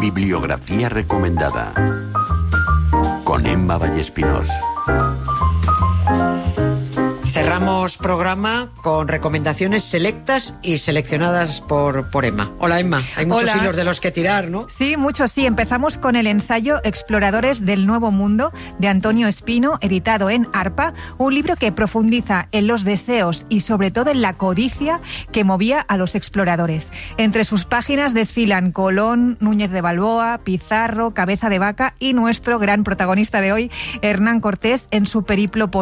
Bibliografía recomendada con Emma Vallespinós. Cerramos programa con recomendaciones selectas y seleccionadas por Emma. Hola, Emma. Hay muchos hilos de los que tirar, ¿no? Sí, muchos, sí. Empezamos con el ensayo Exploradores del Nuevo Mundo de Antonio Espino, editado en ARPA, un libro que profundiza en los deseos y sobre todo en la codicia que movía a los exploradores. Entre sus páginas desfilan Colón, Núñez de Balboa, Pizarro, Cabeza de Vaca y nuestro gran protagonista de hoy, Hernán Cortés, en su periplo por